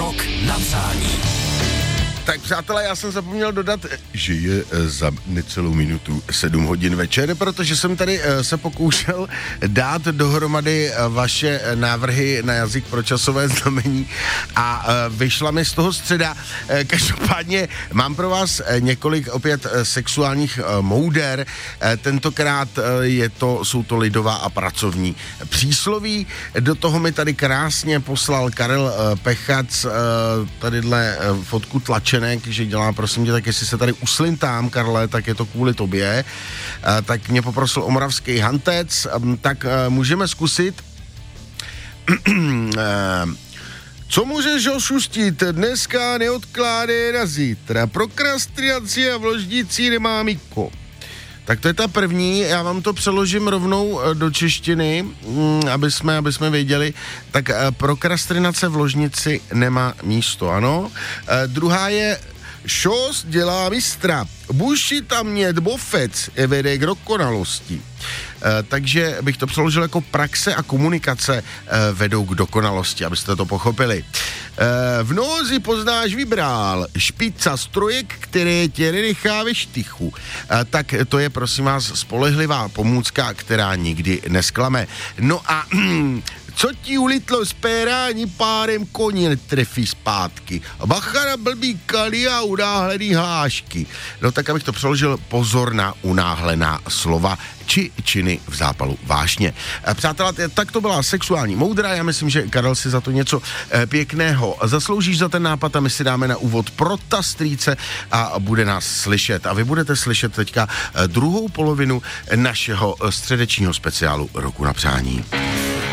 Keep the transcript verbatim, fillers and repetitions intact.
Rok na přání. Tak přátelé, já jsem zapomněl dodat, že je za necelou minutu sedm hodin večer, protože jsem tady se pokoušel dát dohromady vaše návrhy na jazyk pro časové znamení a vyšla mi z toho středa. Každopádně mám pro vás několik opět sexuálních mouder. Tentokrát je to, jsou to lidová a pracovní přísloví. Do toho mi tady krásně poslal Karel Pechac tadyhle fotku tlačené, že dělá, prosím tě, tak jestli se tady uslintám, Karle, tak je to kvůli tobě. Tak mě poprosil o moravský hantec, tak můžeme zkusit. Co můžeš ošustit? Dneska neodkládej na zítra. Prokrastinaci a v ložnici nemá miko. Tak to je ta první, já vám to přeložím rovnou do češtiny, aby jsme, aby jsme věděli. Tak prokrastinace v ložnici nemá místo, ano. E, druhá je šos dělá mistra. Buši tam mět bofec vede k dokonalosti. E, takže bych to přeložil jako praxe a komunikace e, vedou k dokonalosti, abyste to pochopili. E, v nozi poznáš vybrál špica strojek, které tě nenechá ve štychu. E, tak to je, prosím vás, spolehlivá pomůcka, která nikdy nesklame. No a co ti ulitlo z péra, ani párem koní netrefí zpátky. Bacha na blbý kali a unáhlený hlášky. No tak, abych to přeložil, pozor na unáhlená slova či činy v zápalu vášně. Přátelé, tak to byla sexuální moudra, já myslím, že Karel si za to něco pěkného zasloužíš za ten nápad a my si dáme na úvod Prota strýce a bude nás slyšet. A vy budete slyšet teďka druhou polovinu našeho středečního speciálu Roku na přání.